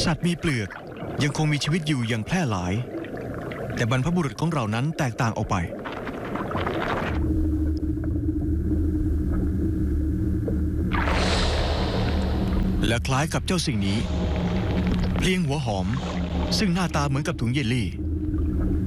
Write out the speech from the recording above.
สัตว์มีเปลือกยังคงมีชีวิตอยู่อย่างแพร่หลายแต่บรรพบุรุษของเรานั้นแตกต่างออกไปและคล้ายกับเจ้าสิ่งนี้เพลียงหัวหอมซึ่งหน้าตาเหมือนกับถุงเยลลี่